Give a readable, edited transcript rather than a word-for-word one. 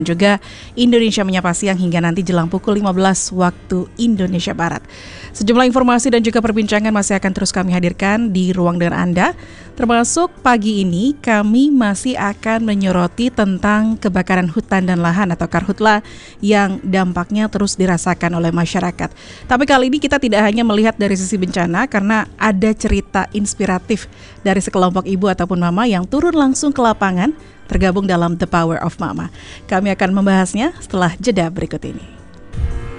juga Indonesia Menyapa Siang hingga nanti jelang pukul 15 waktu Indonesia Barat. Sejumlah informasi dan juga perbincangan masih akan terus kami hadirkan di ruang dengar Anda. Termasuk pagi ini kami masih akan menyoroti tentang kebakaran hutan dan lahan atau karhutla yang dampaknya terus dirasakan oleh masyarakat. Tapi kali ini kita tidak hanya melihat dari sisi bencana karena ada cerita inspiratif dari sekelompok ibu ataupun mama yang turun langsung ke lapangan tergabung dalam The Power of Mama. Kami akan membahasnya setelah jeda berikut ini.